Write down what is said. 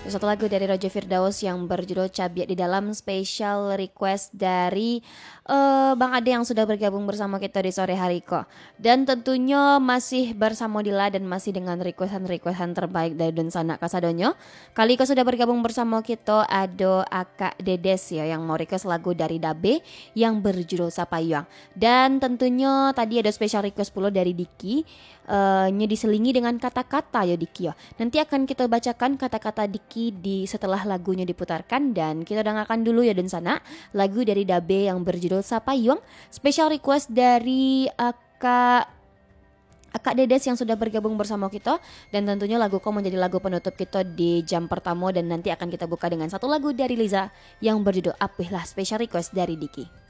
Satu lagu dari Roger Firdaus yang berjudul Cabiat di dalam, special request dari Bang Ade yang sudah bergabung bersama kita di sore hari kok. Dan tentunya masih bersama Dila dan masih dengan requestan terbaik dari Donsana Kasadonyo. Kali kau sudah bergabung bersama kita ada Akak Dedes ya yang mau request lagu dari Dabe yang berjudul Sapayuang. Dan tentunya tadi ada special request pula dari Diki. Diselingi dengan kata-kata ya Diki ya. Nanti akan kita bacakan kata-kata Diki di setelah lagunya diputarkan, dan kita dengarkan dulu ya dan sana lagu dari Dabe yang berjudul Sapayuang, special request dari Akak Dedes yang sudah bergabung bersama kita, dan tentunya lagu kau menjadi lagu penutup kita di jam pertama, dan nanti akan kita buka dengan satu lagu dari Liza yang berjudul Apihlah, special request dari Diki.